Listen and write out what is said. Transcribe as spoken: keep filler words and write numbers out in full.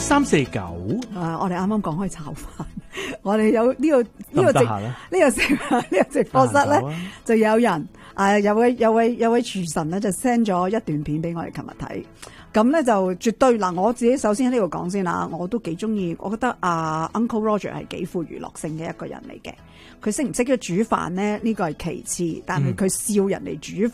三四九。 啊，我哋啱啱講開炒飯，我哋有呢、這個呢、這個直呢個直呢個直播室咧，就有人啊有位有位有位廚神咧就 send 咗一段片俾我哋琴日睇。咁咧就絕對嗱，我自己首先喺呢度講先啦，我都幾中意，我覺得啊 Uncle Roger 係幾富娛樂性嘅一個人嚟嘅。佢識唔識得煮飯咧？呢、這個係其次，但係佢笑人哋煮